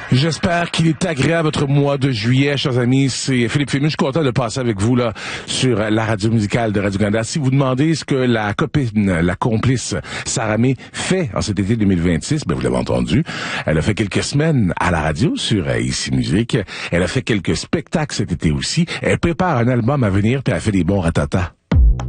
J'espère qu'il est agréable votre mois de juillet, chers amis. C'est Philippe Fému. Je suis content de passer avec vous là sur la radio musicale de Radio-Canada. Si vous demandez ce que la copine, la complice Sarah May fait en cet été 2026, ben vous l'avez entendu. Elle a fait quelques semaines à la radio sur Ici Musique. Elle a fait quelques spectacles cet été aussi. Elle prépare un album à venir puis elle a fait des bons ratatas.